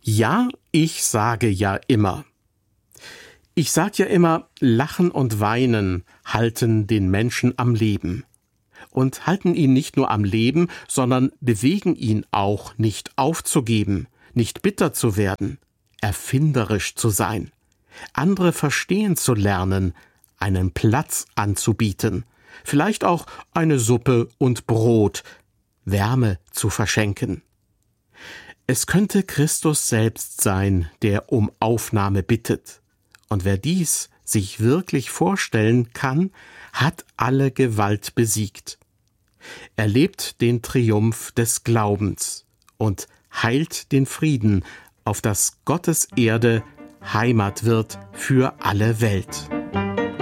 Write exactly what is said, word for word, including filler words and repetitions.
Ja, ich sage ja immer. Ich sag ja immer, Lachen und Weinen halten den Menschen am Leben. Und halten ihn nicht nur am Leben, sondern bewegen ihn auch, nicht aufzugeben, nicht bitter zu werden, erfinderisch zu sein, andere verstehen zu lernen, einen Platz anzubieten, vielleicht auch eine Suppe und Brot, Wärme zu verschenken. Es könnte Christus selbst sein, der um Aufnahme bittet. Und wer dies sich wirklich vorstellen kann, hat alle Gewalt besiegt. Er lebt den Triumph des Glaubens und heilt den Frieden, auf dass Gottes Erde Heimat wird für alle Welt.